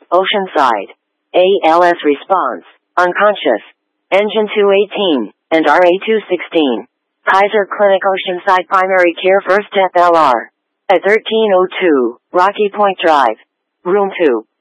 Oceanside. ALS response, unconscious. Engine 218, and RA 216. Kaiser Clinic Oceanside Primary Care First Step LR. At 1302, Rocky Point Drive. Room 2.